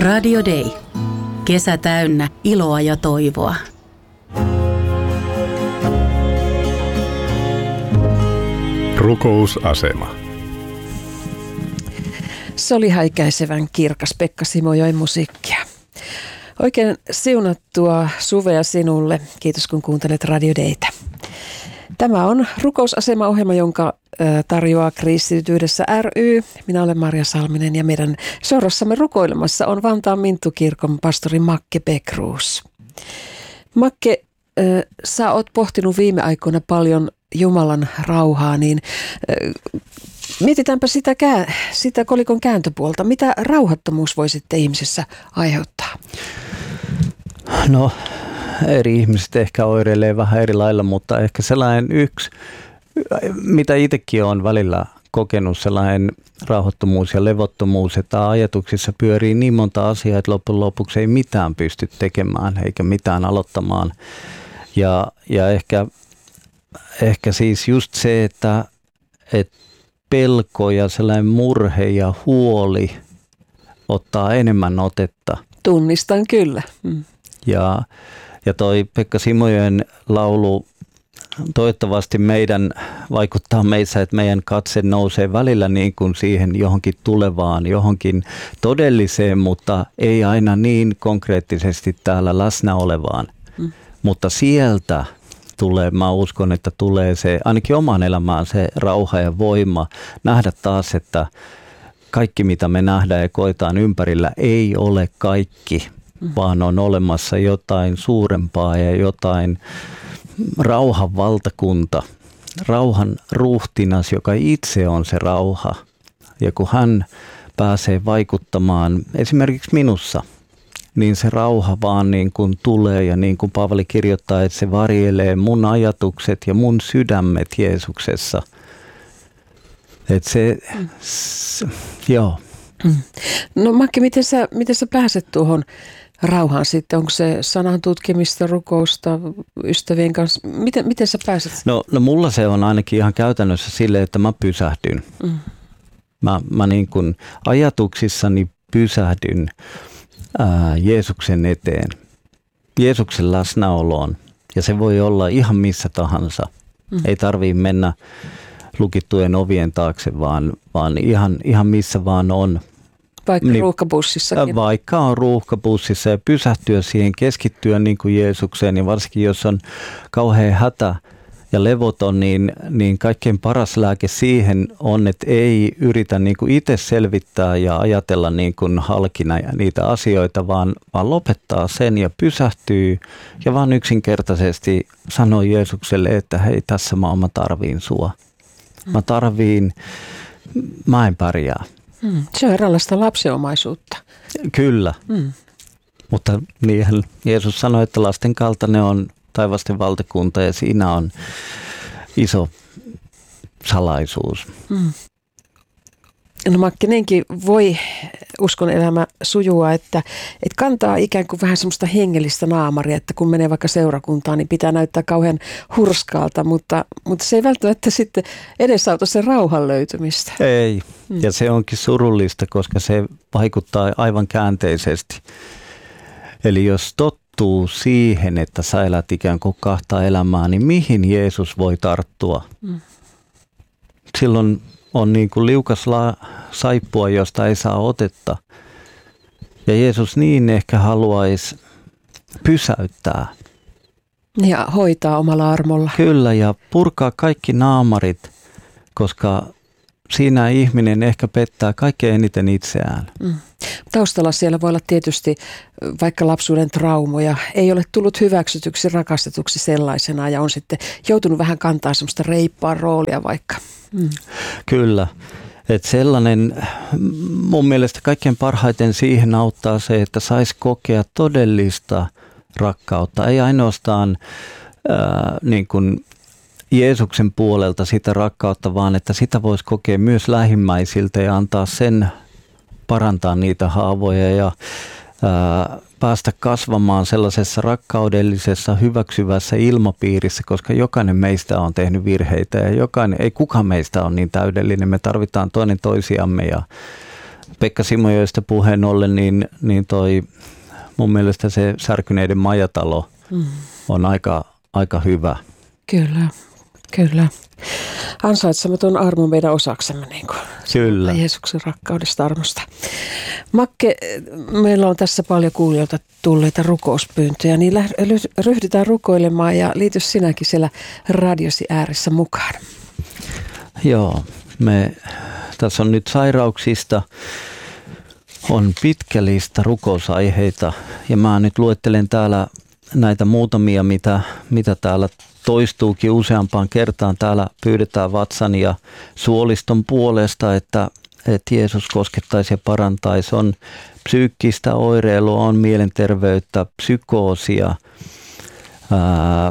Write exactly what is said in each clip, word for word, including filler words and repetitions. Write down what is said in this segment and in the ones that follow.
Radio Day. Kesä täynnä iloa ja toivoa. Rukousasema. Se oli häikäisevän kirkas Pekka Simojoen musiikkia. Oikein siunattua suvea sinulle. Kiitos kun kuuntelet Radio Daytä. Tämä on Rukousasema-ohjelma, jonka tarjoaa Kristityt-yhdessä ry. Minä olen Marja Salminen ja meidän seurassamme rukoilemassa on Vantaan Minttu-kirkon pastori Makke Bäckroos. Makke, sä oot pohtinut viime aikoina paljon Jumalan rauhaa, niin mietitäänpä sitä, sitä kolikon kääntöpuolta. Mitä rauhattomuus voi sitten ihmisessä aiheuttaa? No, eri ihmiset ehkä oireilee vähän eri lailla, mutta ehkä sellainen yksi, mitä itsekin olen välillä kokenut, sellainen rauhattomuus ja levottomuus, että ajatuksissa pyörii niin monta asiaa, että loppujen lopuksi ei mitään pysty tekemään eikä mitään aloittamaan. Ja, ja ehkä, ehkä siis just se, että, että pelko ja sellainen murhe ja huoli ottaa enemmän otetta. Tunnistan kyllä. Mm. Ja, ja toi Pekka Simojoen laulu toivottavasti meidän vaikuttaa meissä, että meidän katse nousee välillä niin kuin siihen johonkin tulevaan, johonkin todelliseen, mutta ei aina niin konkreettisesti täällä läsnä olevaan. Mm. Mutta sieltä tulee, mä uskon, että tulee se, ainakin omaan elämään se rauha ja voima, nähdä taas, että kaikki mitä me nähdään ja koetaan ympärillä ei ole kaikki, mm. vaan on olemassa jotain suurempaa ja jotain rauhan valtakunta, rauhan ruhtinas, joka itse on se rauha. Ja kun hän pääsee vaikuttamaan esimerkiksi minussa, niin se rauha vaan niin kuin tulee ja niin kuin Paavali kirjoittaa, että se varjelee mun ajatukset ja mun sydämet Jeesuksessa. Että se, mm. se, joo. Mm. No Makki, miten sä, miten sä pääset tuohon rauhaan sitten? Onko se sanan tutkimista, rukousta, ystävien kanssa? Miten, miten sä pääset? No, no mulla se on ainakin ihan käytännössä silleen, että mä pysähdyn. Mm. Mä, mä niin kuin ajatuksissani pysähdyn ää, Jeesuksen eteen, Jeesuksen läsnäoloon. Ja se voi olla ihan missä tahansa. Mm. Ei tarvitse mennä lukittujen ovien taakse, vaan, vaan ihan, ihan missä vaan on. Vaikka niin, ruuhkabussissakin. Vaikka on ruuhkabussissa ja pysähtyä siihen, keskittyä niin kuin Jeesukseen, niin varsinkin jos on kauhean hätä ja levoton, niin, niin kaikkein paras lääke siihen on, että ei yritä niin kuin itse selvittää ja ajatella niin kuin halkina ja niitä asioita, vaan, vaan lopettaa sen ja pysähtyy ja vaan yksinkertaisesti sanoo Jeesukselle, että hei, tässä mä, mä tarviin sua. Mä tarviin, mä en pärjää. Hmm. Se on eräänlaista lapsenomaisuutta. Kyllä, hmm. mutta niinhän Jeesus sanoi, että lasten kaltainen on taivasten valtakunta ja siinä on iso salaisuus. Hmm. No Makkinenkin voi uskon elämä sujua, että, että kantaa ikään kuin vähän semmoista hengellistä naamaria, että kun menee vaikka seurakuntaan, niin pitää näyttää kauhean hurskaalta, mutta, mutta se ei välttämättä sitten edesauta sen rauhan löytymistä. Ei, hmm. ja se onkin surullista, koska se vaikuttaa aivan käänteisesti. Eli jos tottuu siihen, että sä elät ikään kuin kahta elämää, niin mihin Jeesus voi tarttua? Hmm. Silloin on niin kuin liukas la- saippua, josta ei saa otetta. Ja Jeesus niin ehkä haluaisi pysäyttää. Ja hoitaa omalla armolla. Kyllä, ja purkaa kaikki naamarit, koska siinä ihminen ehkä pettää kaikkein eniten itseään. Mm. Taustalla siellä voi olla tietysti vaikka lapsuuden traumoja. Ei ole tullut hyväksytyksi, rakastetuksi sellaisena ja on sitten joutunut vähän kantaa semmoista reippaan roolia vaikka. Mm. Kyllä. Että sellainen, mun mielestä kaikkein parhaiten siihen auttaa se, että saisi kokea todellista rakkautta. Ei ainoastaan ää, niin kuin Jeesuksen puolelta sitä rakkautta, vaan että sitä voisi kokea myös lähimmäisiltä ja antaa sen parantaa niitä haavoja ja ää, päästä kasvamaan sellaisessa rakkaudellisessa, hyväksyvässä ilmapiirissä, koska jokainen meistä on tehnyt virheitä ja jokainen, ei kukaan meistä ole niin täydellinen. Me tarvitaan toinen toisiamme ja Pekka Simojoista puheen ollen, niin, niin toi, mun mielestä se Särkyneiden majatalo mm. on aika, aika hyvä. Kyllä, kyllä. Ansaitsematon armo meidän osaksemme, niin kuin Kyllä. Jeesuksen rakkaudesta, armosta. Makke, meillä on tässä paljon kuulijoilta tulleita rukouspyyntöjä, niin ryhdytään rukoilemaan ja liity sinäkin siellä radiosi ääressä mukaan. Joo, me, tässä on nyt sairauksista, on pitkä lista rukousaiheita ja mä nyt luettelen täällä näitä muutamia, mitä, mitä täällä toistuukin useampaan kertaan. Täällä pyydetään vatsan ja suoliston puolesta, että, että Jeesus koskettaisi ja parantaisi. On psyykkistä oireilua, on mielenterveyttä, psykoosia ää,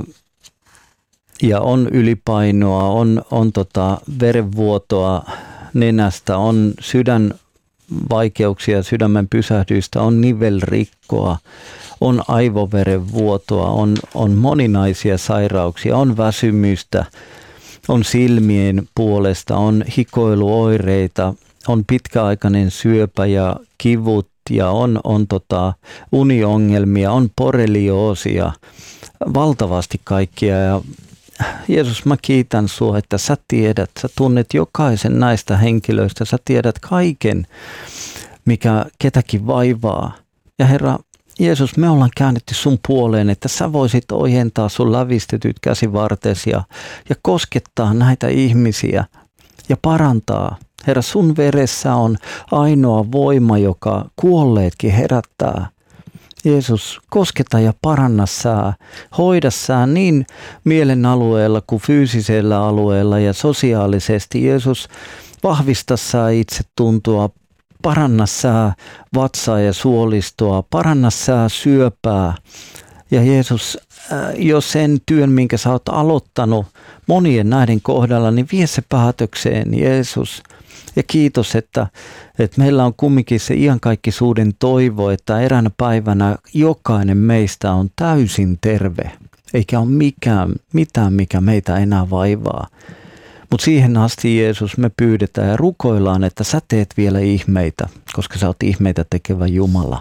ja on ylipainoa, on, on tota verenvuotoa nenästä, on sydänvaikeuksia, sydämen pysähdyistä, on nivelrikkoa, on aivoverenvuotoa, on, on moninaisia sairauksia, on väsymystä, on silmien puolesta, on hikoiluoireita, on pitkäaikainen syöpä ja kivut ja on, on tota uniongelmia, on borrelioosia, valtavasti kaikkia. Ja Jeesus, mä kiitän sua, että sä tiedät, sä tunnet jokaisen näistä henkilöistä, sä tiedät kaiken, mikä ketäkin vaivaa. Ja Herra Jeesus, me ollaan käännetty sun puoleen, että sä voisit ojentaa sun lävistetyt käsivartesi ja, ja koskettaa näitä ihmisiä ja parantaa. Herra, sun veressä on ainoa voima, joka kuolleetkin herättää. Jeesus, kosketa ja paranna sää, hoida sää niin mielen alueella kuin fyysisellä alueella ja sosiaalisesti. Jeesus, vahvista sää itsetuntoa, paranna sää vatsaa ja suolistoa, paranna sää syöpää. Ja Jeesus, jo sen työn, minkä sä oot aloittanut monien näiden kohdalla, niin vie se päätökseen, Jeesus. Ja kiitos, että, että meillä on kumminkin se iankaikkisuuden toivo, että eräänä päivänä jokainen meistä on täysin terve, eikä ole mikään, mitään, mikä meitä enää vaivaa. Mutta siihen asti, Jeesus, me pyydetään ja rukoillaan, että sä teet vielä ihmeitä, koska sä oot ihmeitä tekevä Jumala.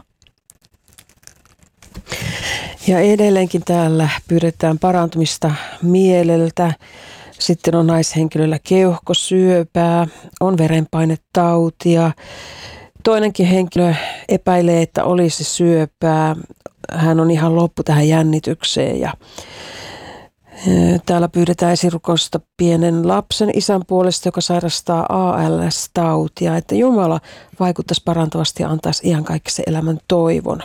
Ja edelleenkin täällä pyydetään parantumista mieleltä. Sitten on naishenkilöllä keuhkosyöpää, on verenpainetautia. Toinenkin henkilö epäilee, että olisi syöpää. Hän on ihan loppu tähän jännitykseen ja täällä pyydetään esirukousta pienen lapsen isän puolesta, joka sairastaa A L S-tautia, että Jumala vaikuttaisi parantavasti ja antaisi iankaikkisen elämän toivon.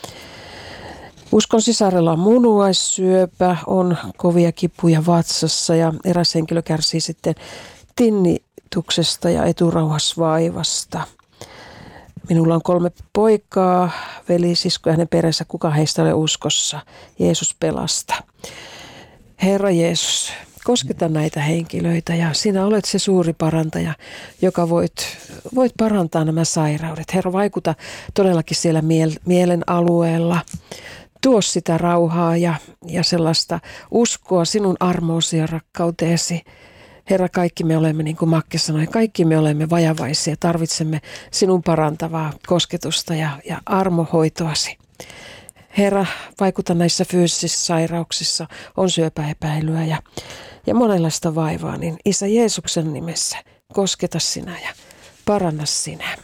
Uskon sisarella on munuaissyöpä, on kovia kipuja vatsassa ja eräs henkilö kärsii sitten tinnituksesta ja eturauhasvaivasta. Minulla on kolme poikaa, veli, sisko ja hänen perheensä, kuka heistä ole uskossa. Jeesus pelasta. Herra Jeesus, kosketa näitä henkilöitä ja sinä olet se suuri parantaja, joka voit, voit parantaa nämä sairaudet. Herra, vaikuta todellakin siellä miel, mielen alueella. Tuo sitä rauhaa ja, ja sellaista uskoa sinun armoosi ja rakkauteesi. Herra, kaikki me olemme, niin kuin Makke sanoi, kaikki me olemme vajavaisia. Tarvitsemme sinun parantavaa kosketusta ja, ja armohoitoasi. Herra, vaikuta näissä fyysisissä sairauksissa, on syöpäepäilyä ja, ja monenlaista vaivaa, niin Isä Jeesuksen nimessä kosketa sinä ja paranna sinä.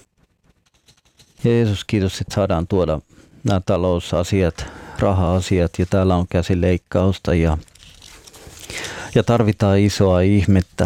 Jeesus, kiitos, että saadaan tuoda nämä talousasiat, raha-asiat ja täällä on käsileikkausta ja, ja tarvitaan isoa ihmettä.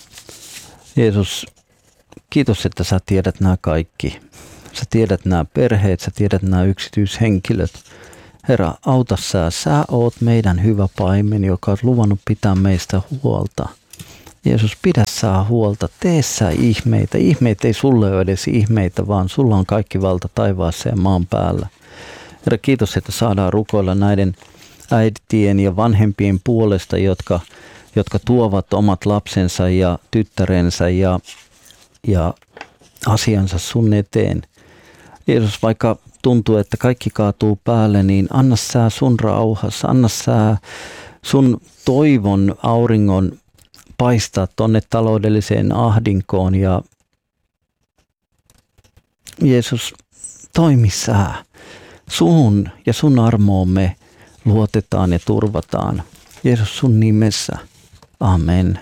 Jeesus, kiitos, että sä tiedät nämä kaikki. Sä tiedät nämä perheet, sä tiedät nämä yksityishenkilöt. Herra, auta sä, sä oot meidän hyvä paimen, joka on luvannut pitää meistä huolta. Jeesus, pidä sä huolta, tee sä ihmeitä. Ihmeet ei sulle ole edes ihmeitä, vaan sulla on kaikki valta taivaassa ja maan päällä. Herra, kiitos, että saadaan rukoilla näiden äitien ja vanhempien puolesta, jotka, jotka tuovat omat lapsensa ja tyttärensä ja, ja asiansa sun eteen. Jeesus, vaikka tuntuu, että kaikki kaatuu päälle, niin anna sä sun rauhassa, anna sä sun toivon auringon paistaa tonne taloudelliseen ahdinkoon ja Jeesus, toimi sä. Sun ja sun armoon me luotetaan ja turvataan. Jeesus, sun nimessä. Amen.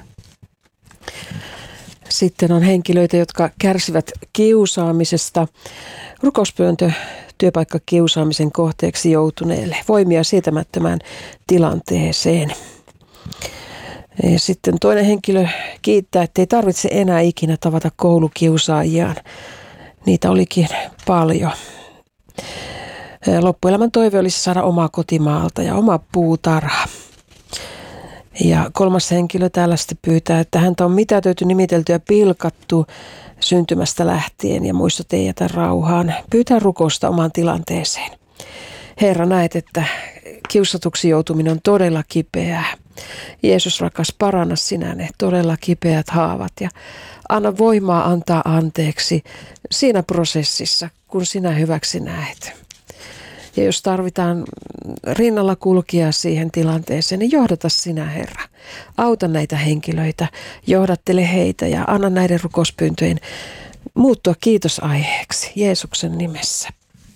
Sitten on henkilöitä, jotka kärsivät kiusaamisesta. Rukouspyyntö työpaikkakiusaamisen kohteeksi joutuneelle. Voimia sietämättömään tilanteeseen. Ja sitten toinen henkilö kiittää, että ei tarvitse enää ikinä tavata koulukiusaajiaan. Niitä olikin paljon. Loppuelämän toive olisi saada omaa kotimaalta ja oma puutarha. Ja kolmas henkilö täällä sitten pyytää, että häntä on mitätöity, nimitelty ja pilkattu syntymästä lähtien ja muistot ei jätä rauhaan. Pyytää rukousta omaan tilanteeseen. Herra, näet, että kiusatuksi joutuminen on todella kipeää. Jeesus rakas, paranna sinä ne todella kipeät haavat ja anna voimaa antaa anteeksi siinä prosessissa, kun sinä hyväksi näet. Ja jos tarvitaan rinnalla kulkea siihen tilanteeseen, niin johdata sinä, Herra. Auta näitä henkilöitä, johdattele heitä ja anna näiden rukouspyyntöjen muuttua kiitosaiheeksi Jeesuksen nimessä.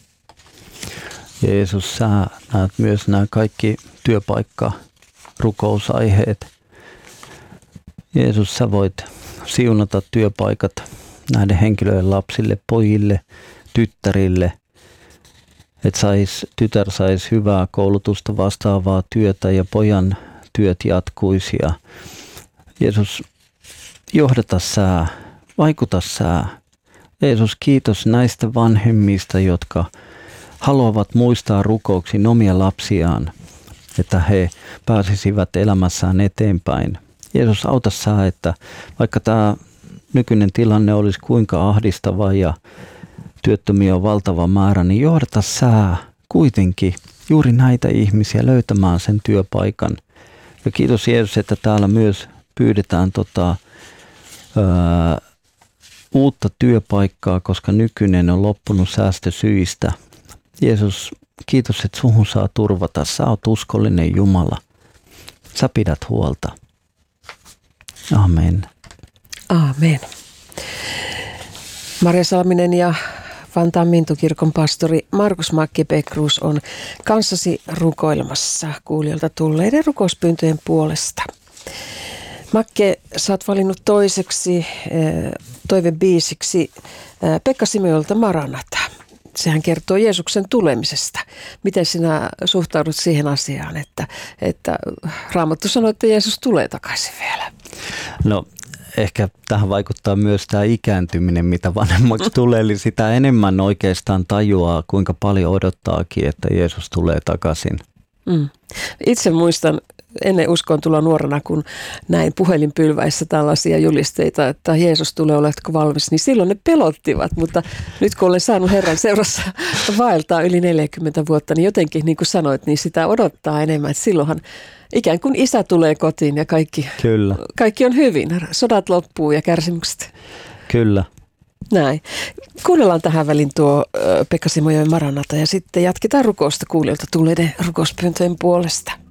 Jeesus, sä näet myös nämä kaikki työpaikka-rukousaiheet. Jeesus, sä voit siunata työpaikat näiden henkilöiden lapsille, pojille, tyttärille. Että sais, tytär saisi hyvää koulutusta vastaavaa työtä ja pojan työt jatkuisi. Ja Jeesus, johdata sää, vaikuta sää. Jeesus, kiitos näistä vanhemmista, jotka haluavat muistaa rukouksiin omia lapsiaan, että he pääsisivät elämässään eteenpäin. Jeesus, auta sää, että vaikka tämä nykyinen tilanne olisi kuinka ahdistava ja työttömiä on valtava määrä, niin johdata sää kuitenkin juuri näitä ihmisiä löytämään sen työpaikan. Ja kiitos Jeesus, että täällä myös pyydetään tota, ää, uutta työpaikkaa, koska nykyinen on loppunut säästösyistä. Jeesus, kiitos, että suhun saa turvata. Sä oot uskollinen Jumala. Sä pidät huolta. Amen. Amen. Maria Salminen ja Vantaan Mintukirkon pastori Markus Makki Pekruus on kanssasi rukoilemassa kuulijoilta tulleiden rukouspyyntöjen puolesta. Makke, sä oot valinnut toiseksi toivebiisiksi Pekka Simojoelta Maranata. Sehän kertoo Jeesuksen tulemisesta. Miten sinä suhtaudut siihen asiaan, että, että Raamattu sanoo, että Jeesus tulee takaisin vielä? No ehkä tähän vaikuttaa myös tämä ikääntyminen, mitä vanhemmaksi tulee, eli sitä enemmän oikeastaan tajuaa, kuinka paljon odottaakin, että Jeesus tulee takaisin. Mm. Itse muistan ennen uskoon tulla nuorena, kun näin puhelinpylväissä tällaisia julisteita, että Jeesus tulee, oletko valmis, niin silloin ne pelottivat, mutta nyt kun olen saanut Herran seurassa vaeltaa yli neljäkymmentä vuotta, niin jotenkin niin kuin sanoit, niin sitä odottaa enemmän, että silloinhan ikään kuin isä tulee kotiin ja kaikki, Kyllä. kaikki on hyvin, sodat loppuu ja kärsimykset. Kyllä. Näin. Kuunnellaan tähän väliin tuo Pekka Simojoen Maranata ja sitten jatketaan rukousta kuulijoilta tulleiden rukouspyyntöjen puolesta.